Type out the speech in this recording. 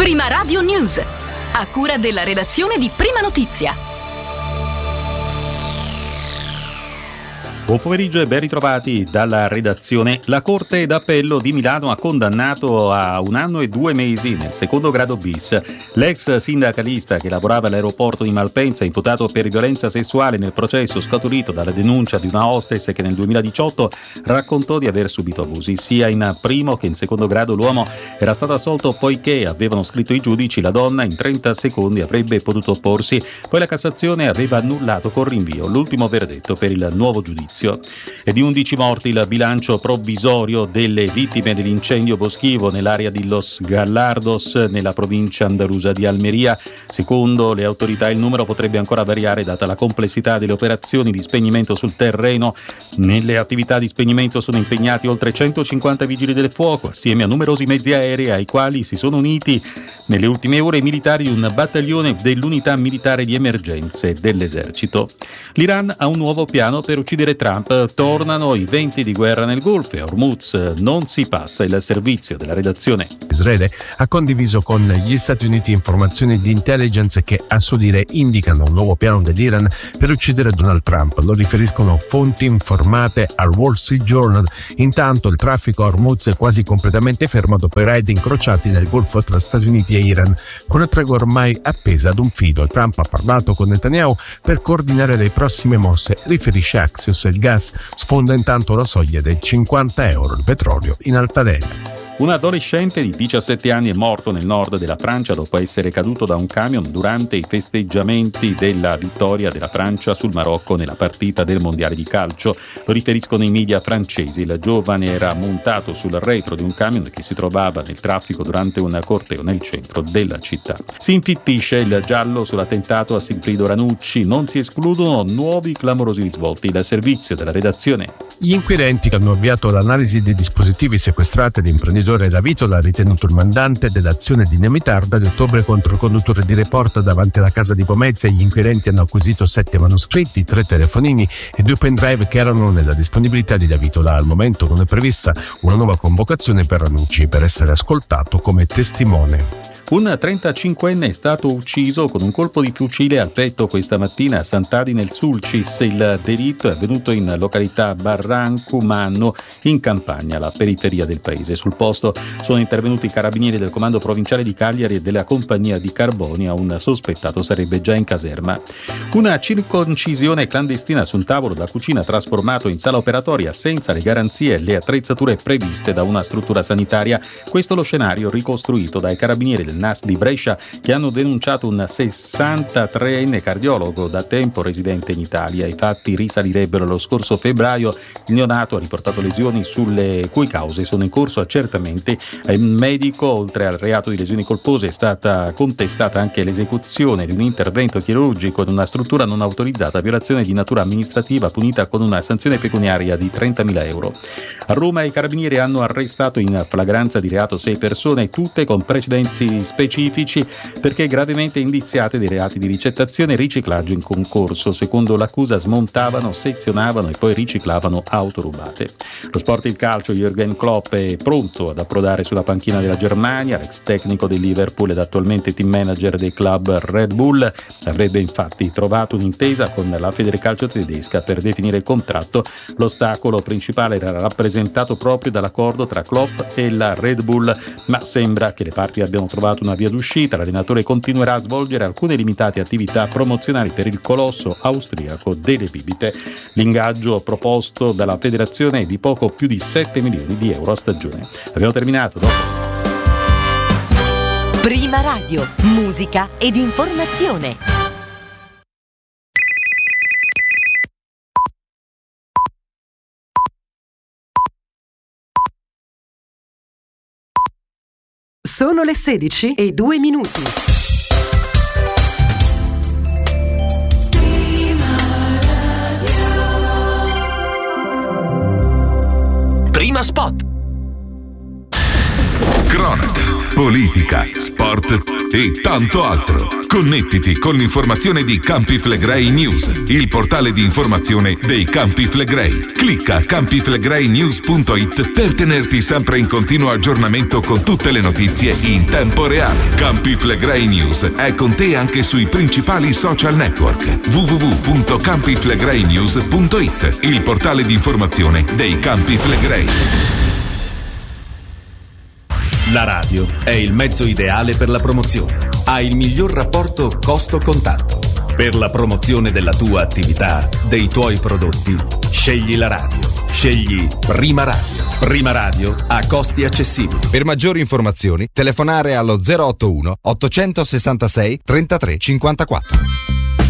Prima Radio News, a cura della redazione di Prima Notizia. Buon pomeriggio e ben ritrovati dalla redazione. La Corte d'Appello di Milano ha condannato a 1 anno e 2 mesi nel secondo grado bis l'ex sindacalista che lavorava all'aeroporto di Malpensa, imputato per violenza sessuale nel processo scaturito dalla denuncia di una hostess che nel 2018 raccontò di aver subito abusi. Sia in primo che in secondo grado l'uomo era stato assolto poiché, avevano scritto i giudici, la donna in 30 secondi avrebbe potuto opporsi. Poi la Cassazione aveva annullato con rinvio l'ultimo verdetto per il nuovo giudizio. E di 11 morti il bilancio provvisorio delle vittime dell'incendio boschivo nell'area di Los Gallardos nella provincia andalusa di Almeria. Secondo le autorità il numero potrebbe ancora variare data la complessità delle operazioni di spegnimento sul terreno. Nelle attività di spegnimento sono impegnati oltre 150 vigili del fuoco assieme a numerosi mezzi aerei ai quali si sono uniti nelle ultime ore i militari di un battaglione dell'unità militare di emergenze dell'esercito. L'Iran ha un nuovo piano per uccidere Trump. Tornano i venti di guerra nel Golfo e a Hormuz non si passa. Il servizio della redazione. Israele ha condiviso con gli Stati Uniti informazioni di intelligence che a suo dire indicano un nuovo piano dell'Iran per uccidere Donald Trump. Lo riferiscono fonti informate al Wall Street Journal. Intanto il traffico a Hormuz è quasi completamente fermo dopo i raid incrociati nel Golfo tra Stati Uniti e Iran, con una tregua ormai appesa ad un filo. Trump ha parlato con Netanyahu per coordinare le prossime mosse, riferisce Axios. Il gas sfonda intanto la soglia dei €50, il petrolio in altalena. Un adolescente di 17 anni è morto nel nord della Francia dopo essere caduto da un camion durante i festeggiamenti della vittoria della Francia sul Marocco nella partita del mondiale di calcio. Lo riferiscono i media francesi. Il giovane era montato sul retro di un camion che si trovava nel traffico durante un corteo nel centro della città. Si infittisce il giallo sull'attentato a Sigfrido Ranucci. Non si escludono nuovi clamorosi risvolti. Il servizio della redazione. Gli inquirenti che hanno avviato l'analisi dei dispositivi sequestrati all'imprenditore Ravitola ha ritenuto il mandante dell'azione dinamitarda di ottobre contro il conduttore di Report davanti alla casa di Pomezia. Gli inquirenti hanno acquisito 7 manoscritti, 3 telefonini e 2 pendrive che erano nella disponibilità di Ravitola. Al momento non è prevista una nuova convocazione per Ranucci per essere ascoltato come testimone. Un 35enne è stato ucciso con un colpo di fucile al petto questa mattina a Sant'Adi nel Sulcis. Il delitto è avvenuto in località Barrancumanno, in Campania, la periferia del paese. Sul posto sono intervenuti i carabinieri del comando provinciale di Cagliari e della compagnia di Carbonia. Un sospettato sarebbe già in caserma. Una circoncisione clandestina su un tavolo da cucina trasformato in sala operatoria senza le garanzie e le attrezzature previste da una struttura sanitaria. Questo è lo scenario ricostruito dai carabinieri del NAS di Brescia, che hanno denunciato un 63enne cardiologo da tempo residente in Italia. I fatti risalirebbero allo scorso febbraio. Il neonato ha riportato lesioni sulle cui cause sono in corso accertamenti. Al medico, oltre al reato di lesioni colpose, è stata contestata anche l'esecuzione di un intervento chirurgico in una struttura non autorizzata, violazione di natura amministrativa punita con una sanzione pecuniaria di €30.000. A Roma i carabinieri hanno arrestato in flagranza di reato 6 persone, tutte con precedenti specifici perché gravemente indiziate di reati di ricettazione e riciclaggio in concorso. Secondo l'accusa smontavano, sezionavano e poi riciclavano auto rubate. Lo sport e il calcio. Jürgen Klopp è pronto ad approdare sulla panchina della Germania. L'ex tecnico del Liverpool ed attualmente team manager del club Red Bull avrebbe infatti trovato un'intesa con la Federcalcio tedesca per definire il contratto. L'ostacolo principale era rappresentato proprio dall'accordo tra Klopp e la Red Bull, ma sembra che le parti abbiano trovato una via d'uscita. L'allenatore continuerà a svolgere alcune limitate attività promozionali per il colosso austriaco delle bibite. L'ingaggio proposto dalla federazione è di poco più di 7 milioni di euro a stagione. Abbiamo terminato. Prima Radio, musica ed informazione. Sono le 16:02. Prima Spot. Cronache, politica, sport e tanto altro. Connettiti con l'informazione di Campi Flegrei News, il portale di informazione dei Campi Flegrei. Clicca campiflegreinews.it per tenerti sempre in continuo aggiornamento con tutte le notizie in tempo reale. Campi Flegrei News è con te anche sui principali social network. www.campiflegreinews.it, il portale di informazione dei Campi Flegrei. La radio è il mezzo ideale per la promozione. Ha il miglior rapporto costo-contatto. Per la promozione della tua attività, dei tuoi prodotti, scegli la radio. Scegli Prima Radio. Prima Radio a costi accessibili. Per maggiori informazioni, telefonare allo 081 866 33 54.